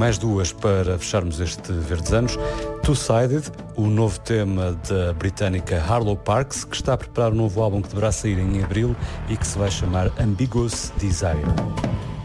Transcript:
Mais duas para fecharmos este Verdes Anos. Two-Sided, o novo tema da britânica Harlow Parks, que está a preparar um novo álbum que deverá sair em abril e que se vai chamar Ambiguous Desire.